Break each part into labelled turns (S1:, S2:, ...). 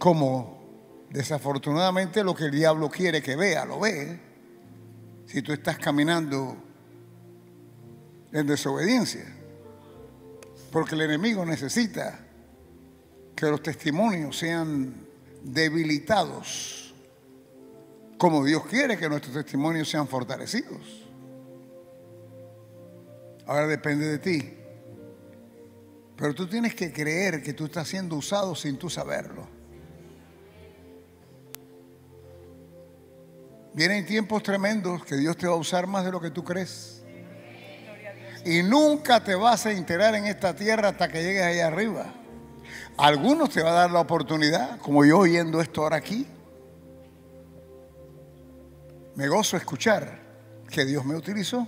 S1: como desafortunadamente lo que el diablo quiere que vea, lo ve. Si tú estás caminando en desobediencia, porque el enemigo necesita que los testimonios sean debilitados, como Dios quiere que nuestros testimonios sean fortalecidos. Ahora depende de ti, pero tú tienes que creer que tú estás siendo usado sin tú saberlo. Vienen tiempos tremendos que Dios te va a usar más de lo que tú crees. Y nunca te vas a enterar en esta tierra hasta que llegues allá arriba. A algunos te va a dar la oportunidad, como yo oyendo esto ahora aquí. Me gozo escuchar que Dios me utilizó.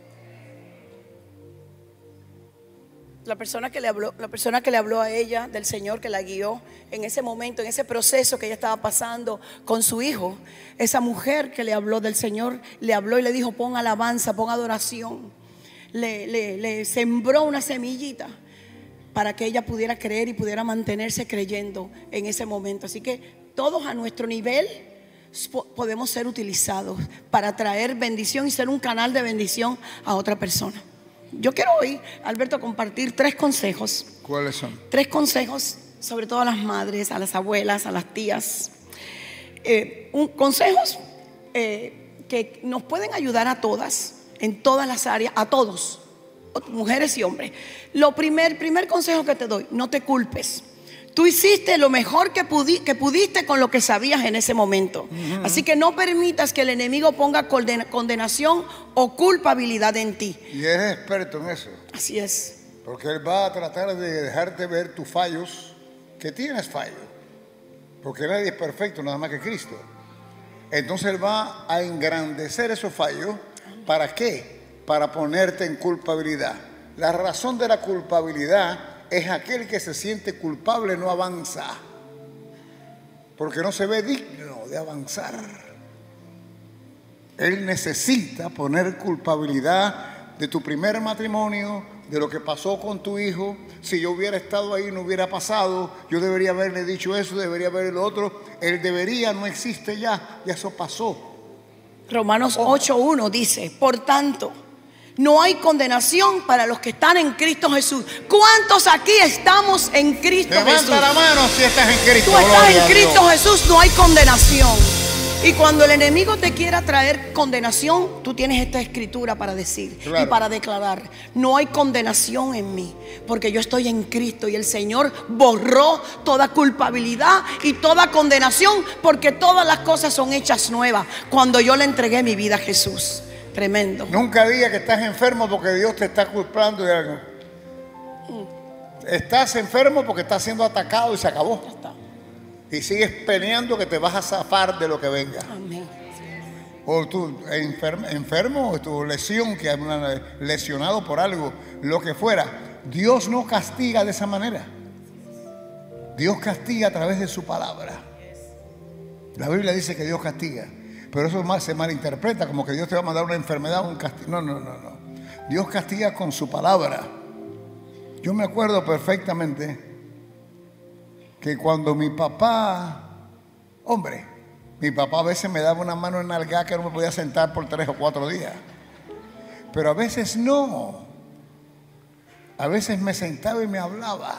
S2: La persona que le habló a ella del Señor, que la guió en ese momento, en ese proceso que ella estaba pasando con su hijo, esa mujer que le habló del Señor, le habló y le dijo: pon alabanza, pon adoración. Le sembró una semillita para que ella pudiera creer y pudiera mantenerse creyendo en ese momento. Así que todos a nuestro nivel podemos ser utilizados para traer bendición y ser un canal de bendición a otra persona. Yo quiero hoy, Alberto, compartir 3 consejos.
S1: ¿Cuáles son?
S2: 3 consejos, sobre todo a las madres, a las abuelas, a las tías. Consejos que nos pueden ayudar a todas, en todas las áreas, a todos, mujeres y hombres. Primer consejo que te doy: no te culpes. Tú hiciste lo mejor que pudiste con lo que sabías en ese momento. Así que no permitas que el enemigo ponga condenación o culpabilidad en ti.
S1: Y eres experto en eso.
S2: Así es.
S1: Porque él va a tratar de dejarte ver tus fallos, que tienes fallos. Porque nadie es perfecto, nada más que Cristo. Entonces él va a engrandecer esos fallos. ¿Para qué? Para ponerte en culpabilidad. La razón de la culpabilidad es aquel que se siente culpable, no avanza, porque no se ve digno de avanzar. Él necesita poner culpabilidad de tu primer matrimonio, de lo que pasó con tu hijo. Si yo hubiera estado ahí, no hubiera pasado. Yo debería haberle dicho eso, debería haberle lo otro. El debería no existe ya eso pasó.
S2: Romanos 8:1 dice: por tanto, no hay condenación para los que están en Cristo Jesús. ¿Cuántos aquí estamos en Cristo Jesús?
S1: Levanta la mano si estás en Cristo.
S2: Tú estás en Cristo Jesús, no hay condenación. Y cuando el enemigo te quiera traer condenación, tú tienes esta escritura para decir, claro, y para declarar: no hay condenación en mí, porque yo estoy en Cristo. Y el Señor borró toda culpabilidad y toda condenación, porque todas las cosas son hechas nuevas cuando yo le entregué mi vida a Jesús. Tremendo.
S1: Nunca digas que estás enfermo porque Dios te está culpando de algo. Estás enfermo porque estás siendo atacado y se acabó.
S2: Ya está.
S1: Y sigues peleando que te vas a zafar de lo que venga.
S2: Amén.
S1: O tú enfermo, o tu lesión, que hay lesionado por algo, lo que fuera. Dios no castiga de esa manera. Dios castiga a través de su palabra. La Biblia dice que Dios castiga, pero eso se malinterpreta como que Dios te va a mandar una enfermedad o un castigo. No. Dios castiga con su palabra. Yo me acuerdo perfectamente que cuando mi papá a veces me daba una mano en nalga que no me podía sentar por 3 o 4 días. Pero a veces no. A veces me sentaba y me hablaba.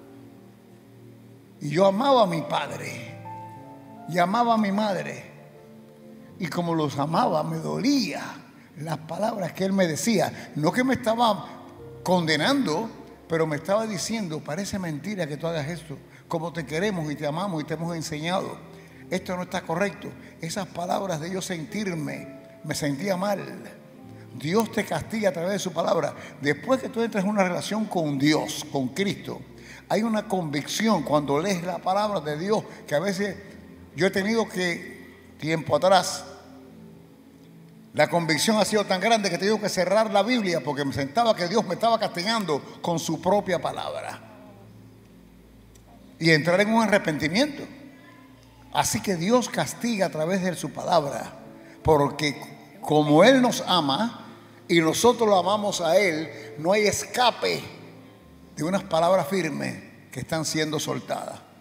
S1: Y yo amaba a mi padre y amaba a mi madre. Y como los amaba, me dolía las palabras que él me decía. No que me estaba condenando, pero me estaba diciendo: parece mentira que tú hagas esto. Como te queremos y te amamos y te hemos enseñado, esto no está correcto. Esas palabras de yo sentirme, me sentía mal. Dios te castiga a través de su palabra. Después que tú entras en una relación con Dios, con Cristo, hay una convicción cuando lees la palabra de Dios, que a veces yo he tenido que, tiempo atrás, la convicción ha sido tan grande que he tenido que cerrar la Biblia porque me sentaba que Dios me estaba castigando con su propia palabra. Y entrar en un arrepentimiento. Así que Dios castiga a través de su palabra, porque como Él nos ama y nosotros lo amamos a Él, no hay escape de unas palabras firmes que están siendo soltadas.